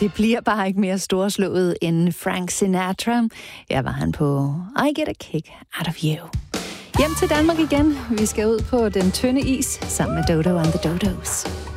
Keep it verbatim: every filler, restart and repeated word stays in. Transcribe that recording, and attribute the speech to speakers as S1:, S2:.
S1: det bliver bare ikke mere storslået end Frank Sinatra. Her var han på I Get a Kick Out of You. Hjem til Danmark igen. Vi skal ud på den tynde is sammen med Dodo and the Dodos.